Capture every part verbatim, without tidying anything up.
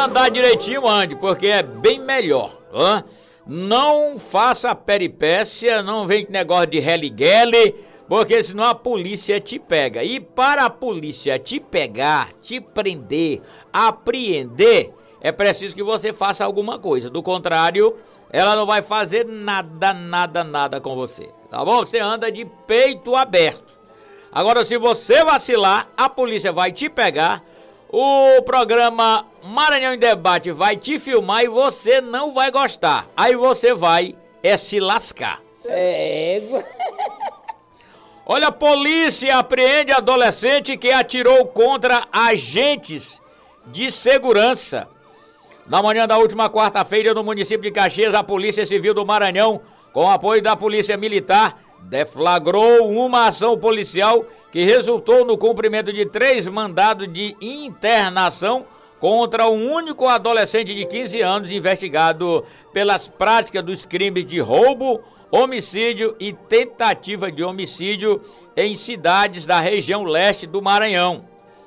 andar direitinho, ande, porque é bem melhor. Hein? Não faça peripécia, não vem com negócio de religuele, porque senão a polícia te pega. E para a polícia te pegar, te prender, apreender, é preciso que você faça alguma coisa. Do contrário, ela não vai fazer nada, nada, nada com você. Tá bom? Você anda de peito aberto. Agora, se você vacilar, a polícia vai te pegar, o programa Maranhão em Debate vai te filmar e você não vai gostar. Aí você vai é se lascar. É. Olha, a polícia apreende adolescente que atirou contra agentes de segurança. Na manhã da última quarta-feira, no município de Caxias, a Polícia Civil do Maranhão, com apoio da Polícia Militar, deflagrou uma ação policial que resultou no cumprimento de três mandados de internação contra um único adolescente de quinze anos investigado pelas práticas dos crimes de roubo, homicídio e tentativa de homicídio em cidades da região leste do Maranhão.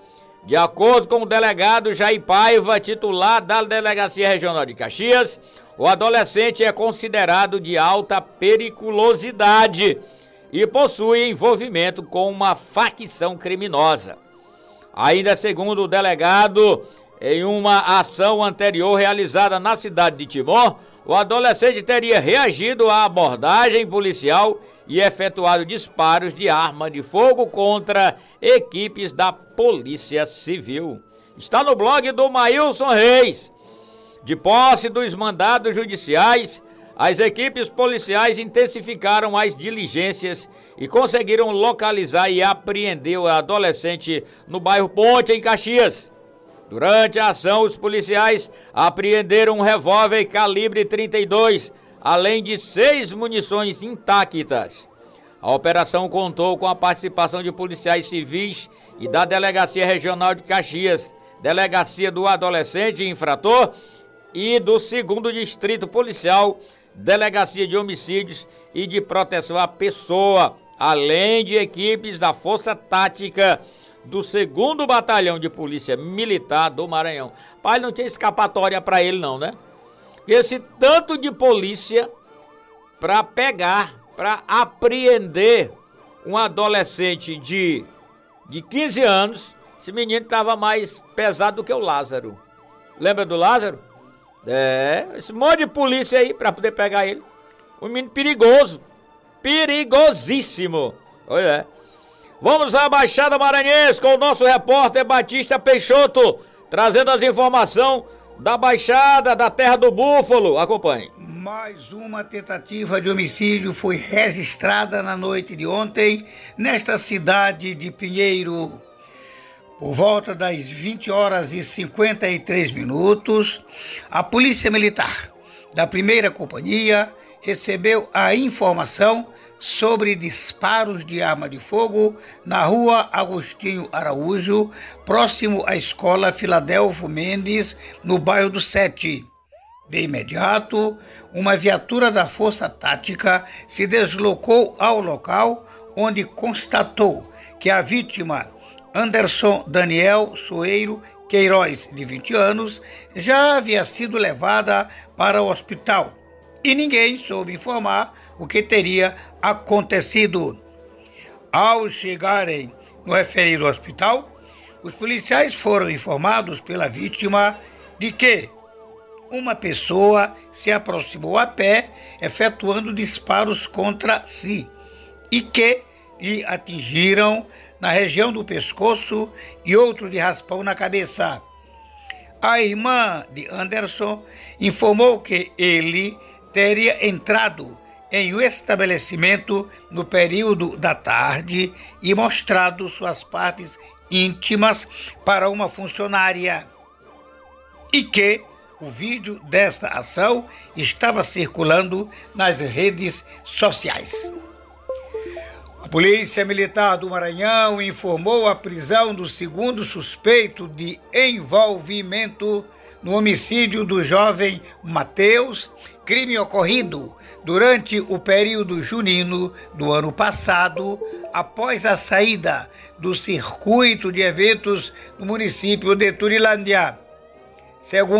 De acordo com o delegado Jair Paiva, titular da Delegacia Regional de Caxias, o adolescente é considerado de alta periculosidade e possui envolvimento com uma facção criminosa. Ainda segundo o delegado, em uma ação anterior realizada na cidade de Timor, o adolescente teria reagido à abordagem policial e efetuado disparos de arma de fogo contra equipes da Polícia Civil. Está no blog do Maílson Reis. De posse dos mandados judiciais, as equipes policiais intensificaram as diligências e conseguiram localizar e apreender o adolescente no bairro Ponte, em Caxias. Durante a ação, os policiais apreenderam um revólver calibre trinta e dois, além de seis munições intactas. A operação contou com a participação de policiais civis e da Delegacia Regional de Caxias, Delegacia do Adolescente Infrator e do segundo Distrito Policial, Delegacia de Homicídios e de Proteção à Pessoa, além de equipes da Força Tática do segundo Batalhão de Polícia Militar do Maranhão. Pai, não tinha escapatória para ele não, né? Esse tanto de polícia para pegar, para apreender um adolescente de, de quinze anos. Esse menino estava mais pesado do que o Lázaro. Lembra do Lázaro? É, esse monte de polícia aí para poder pegar ele. Um menino perigoso, perigosíssimo. Olha, vamos à Baixada Maranhense com o nosso repórter Batista Peixoto, trazendo as informações da Baixada, da Terra do Búfalo. Acompanhe. Mais uma tentativa de homicídio foi registrada na noite de ontem, nesta cidade de Pinheiro. Por volta das vinte horas e cinquenta e três minutos, a Polícia Militar da primeira Companhia recebeu a informação sobre disparos de arma de fogo na rua Agostinho Araújo, próximo à Escola Filadelfo Mendes, no bairro do Sete. De imediato, uma viatura da Força Tática se deslocou ao local, onde constatou que a vítima, Anderson Daniel Soeiro Queiroz, de vinte anos, já havia sido levada para o hospital e ninguém soube informar o que teria acontecido. Ao chegarem no referido hospital, os policiais foram informados pela vítima de que uma pessoa se aproximou a pé, efetuando disparos contra si, e que lhe atingiram na região do pescoço e outro de raspão na cabeça. A irmã de Anderson informou que ele teria entrado em um estabelecimento no período da tarde e mostrado suas partes íntimas para uma funcionária, e que o vídeo desta ação estava circulando nas redes sociais. A Polícia Militar do Maranhão informou a prisão do segundo suspeito de envolvimento no homicídio do jovem Mateus, crime ocorrido durante o período junino do ano passado, após a saída do circuito de eventos no município de Turilândia. Segundo